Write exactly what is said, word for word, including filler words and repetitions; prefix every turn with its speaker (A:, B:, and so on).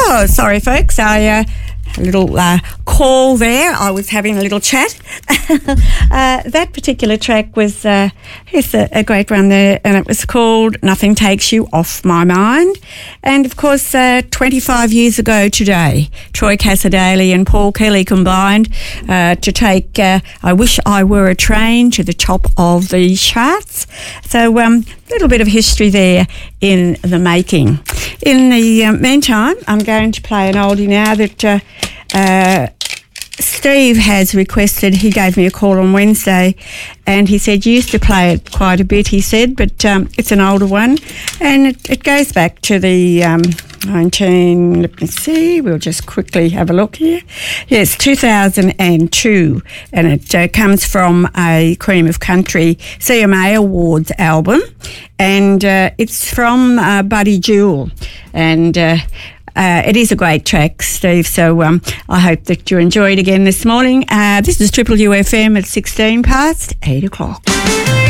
A: Oh, sorry, folks. I uh, a little uh, call there. I was having a little chat. uh, that particular track was uh, it's a, a great one there, and it was called "Nothing Takes You Off My Mind." And of course, uh, twenty-five years ago today, Troy Cassar-Daley and Paul Kelly combined uh, to take uh, "I Wish I Were a Train" to the top of the charts. So, a um, little bit of history there in the making. In the uh, meantime, I'm going to play an oldie now that uh, uh, Steve has requested. He gave me a call on Wednesday and he said, you used to play it quite a bit, he said, but um, it's an older one and it, it goes back to the um, nineteen, let me see, we'll just quickly have a look here. Yes, two thousand two, and it uh, comes from a Cream of Country C M A Awards album, and uh, it's from uh, Buddy Jewell, and uh, Uh, it is a great track, Steve, so um, I hope that you enjoy it again this morning. Uh, this is Triple U F M at sixteen past eight o'clock.